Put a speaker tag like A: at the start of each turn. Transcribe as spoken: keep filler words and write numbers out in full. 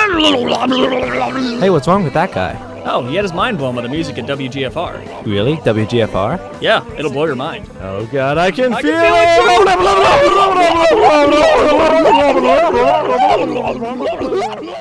A: Hey, what's wrong with that guy?
B: Oh, he had his mind blown by the music at W G F R.
A: Really? W G F R?
B: Yeah, it'll blow your mind.
A: Oh god, I can
B: I
A: feel
B: can feel it
A: it!